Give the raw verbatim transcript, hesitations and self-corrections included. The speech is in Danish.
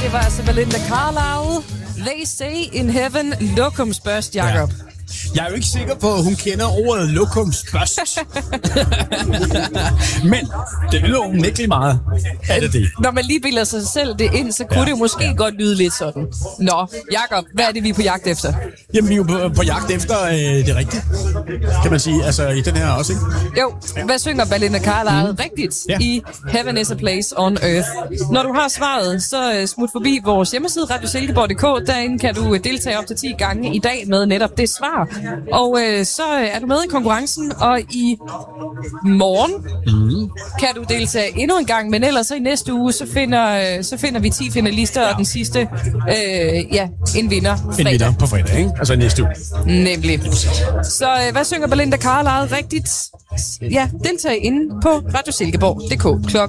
Det var altså Belinda Carlisle. They say in heaven, lokumsbørst, Jacob. Ja. Jeg er jo ikke sikker på, at hun kender ordet lokumsbørst. Men det lyder unægteligt meget. Er det det? Når man lige bilder sig selv det ind, så kunne ja. det jo måske ja. godt lyde lidt sådan. Nå, Jacob, hvad er det, vi er på jagt efter? Jamen, vi er jo på, på jagt efter øh, det rigtige, kan man sige. Altså, i den her også, ikke? Jo, ja. Hvad synger Belinda Carlisle mm. rigtigt ja. i Heaven is a place on earth? Når du har svaret, så uh, smut forbi vores hjemmeside, radio silkeborg punktum d k. Derinde kan du deltage op til ti gange i dag med netop det svar. Og øh, så er du med i konkurrencen, og i morgen mm. kan du deltage endnu en gang, men ellers så i næste uge, så finder, så finder vi ti finalister, ja. og den sidste, øh, ja, en vinder fredag. En vinder på fredag, ikke? Altså næste uge. Nemlig. Så øh, hvad synger Belinda Carlisle rigtigt? Ja, deltag inde på radio silkeborg punktum d k. Klokken